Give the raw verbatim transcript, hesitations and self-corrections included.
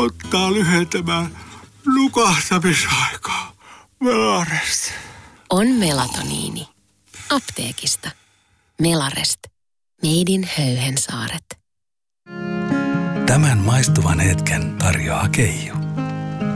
auttaa lyhentämään nukahtamisaikaa. Melarest. On melatoniini. Apteekista. Melarest. Made in Höyhensaaret. Tämän maistuvan hetken tarjoaa Keijo.